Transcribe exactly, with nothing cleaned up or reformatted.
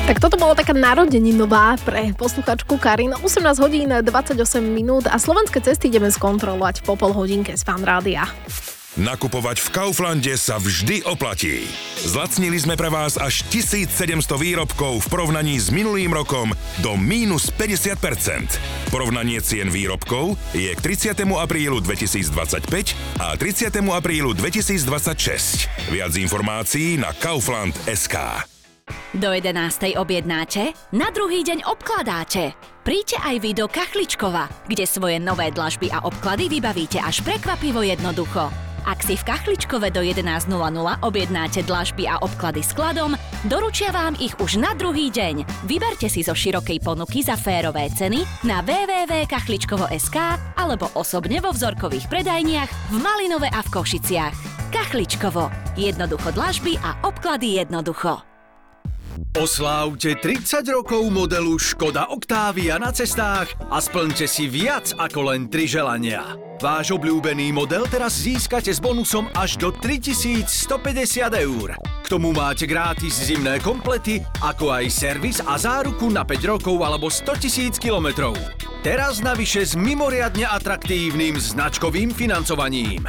Tak toto bola taká narodeninová pre posluchačku Karin. osemnásť hodín dvadsaťosem minút a slovenské cesty ideme skontrolovať po pol hodinke z Fan Rádia. Nakupovať v Kauflande sa vždy oplatí. Zlacnili sme pre vás až tisícsedemsto výrobkov v porovnaní s minulým rokom do mínus päťdesiat percent. Porovnanie cien výrobkov je k tridsiatemu aprílu dvetisícdvadsaťpäť a tridsiatemu aprílu dvetisícdvadsaťšesť. Viac informácií na kaufland bodka es ká. Do jedenástej objednáte, na druhý deň obkladáte. Príďte aj vy do Kachličkova, kde svoje nové dlažby a obklady vybavíte až prekvapivo jednoducho. Ak si v Kachličkove do jedenásť bodnúť nula objednáte dlažby a obklady skladom, doručia vám ich už na druhý deň. Vyberte si zo širokej ponuky za férové ceny na w w w bodka kachličkovo bodka es ká alebo osobne vo vzorkových predajniach v Malinove a v Košiciach. Kachličkovo. Jednoducho dlažby a obklady jednoducho. Oslávte tridsať rokov modelu Škoda Octavia na cestách a splňte si viac ako len tri želania. Váš obľúbený model teraz získate s bonusom až do tritisícstopäťdesiat eur. K tomu máte gratis zimné komplety, ako aj servis a záruku na päť rokov alebo stotisíc kilometrov. Teraz navyše s mimoriadne atraktívnym značkovým financovaním.